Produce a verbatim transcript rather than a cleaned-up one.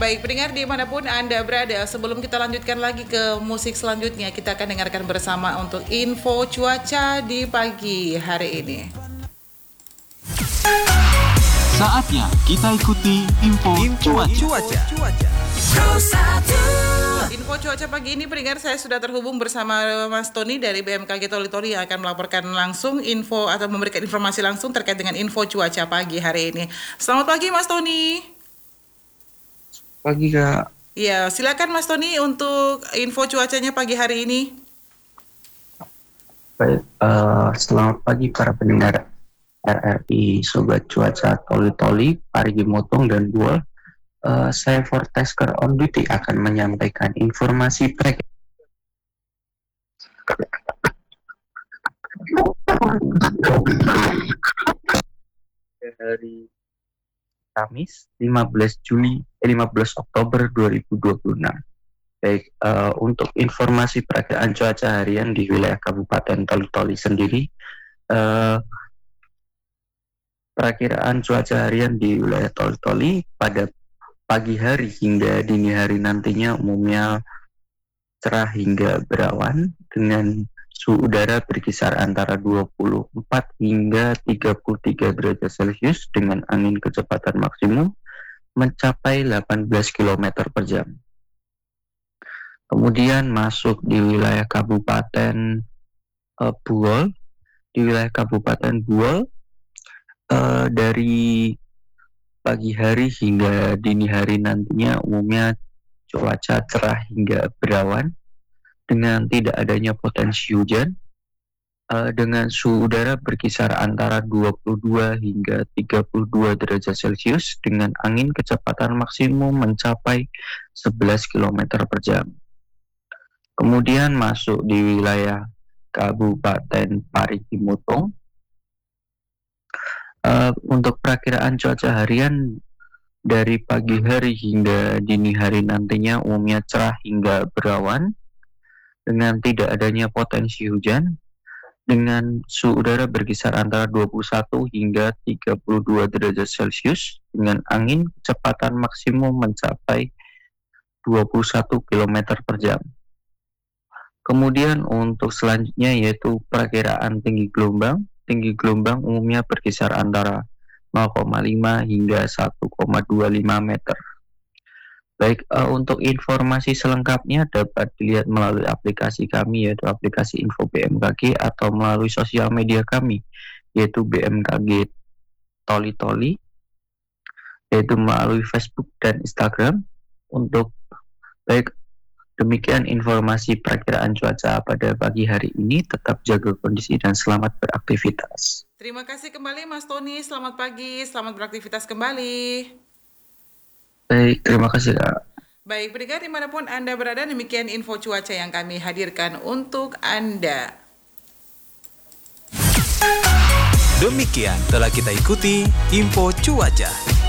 Baik, pendengar dimanapun Anda berada, sebelum kita lanjutkan lagi ke musik selanjutnya, kita akan dengarkan bersama untuk info cuaca di pagi hari ini. Saatnya kita ikuti info, info cuaca. cuaca. Info cuaca pagi ini, pendengar, saya sudah terhubung bersama Mas Tony dari B M K G Toli-Toli yang akan melaporkan langsung info atau memberikan informasi langsung terkait dengan info cuaca pagi hari ini. Selamat pagi, Mas Tony. Pagi, Kak. Ya, silakan Mas Tony untuk info cuacanya pagi hari ini. Baik, uh, selamat pagi para pendengar R R I Sobat Cuaca Toli-Toli, Parigi Motong dan Buol. Uh, saya Forecaster on duty akan menyampaikan informasi track dari Kamis lima belas Juli eh, lima belas Oktober dua ribu dua puluh enam. Baik, uh, untuk informasi perakiraan cuaca harian di wilayah Kabupaten Toli-Toli sendiri, uh, perakiraan cuaca harian di wilayah Toli-Toli pada pagi hari hingga dini hari nantinya umumnya cerah hingga berawan dengan suhu udara berkisar antara dua puluh empat hingga tiga puluh tiga derajat Celcius dengan angin kecepatan maksimum mencapai delapan belas kilometer per jam. Kemudian masuk di wilayah Kabupaten uh, Buol, di wilayah Kabupaten Buol uh, dari pagi hari hingga dini hari nantinya umumnya cuaca cerah hingga berawan dengan tidak adanya potensi hujan, uh, dengan suhu udara berkisar antara dua puluh dua hingga tiga puluh dua derajat Celcius dengan angin kecepatan maksimum mencapai sebelas kilometer per jam. Kemudian masuk di wilayah Kabupaten Parigi Motong. Uh, untuk perakiraan cuaca harian dari pagi hari hingga dini hari nantinya umumnya cerah hingga berawan dengan tidak adanya potensi hujan dengan suhu udara berkisar antara dua puluh satu hingga tiga puluh dua derajat Celcius dengan angin kecepatan maksimum mencapai dua puluh satu kilometer per jam. Kemudian untuk selanjutnya yaitu perakiraan tinggi gelombang. Tinggi gelombang umumnya berkisar antara nol koma lima hingga satu koma dua lima meter. Baik, uh, untuk informasi selengkapnya dapat dilihat melalui aplikasi kami yaitu aplikasi Info B M K G atau melalui sosial media kami yaitu B M K G Toli-Toli, yaitu melalui Facebook dan Instagram. Untuk baik, demikian informasi perakiraan cuaca pada pagi hari ini. Tetap jaga kondisi dan selamat beraktivitas. Terima kasih kembali Mas Tony, selamat pagi, selamat beraktivitas kembali. Baik, terima kasih, Kak. Baik, pendengar dimanapun Anda berada, demikian info cuaca yang kami hadirkan untuk Anda. Demikian telah kita ikuti info cuaca.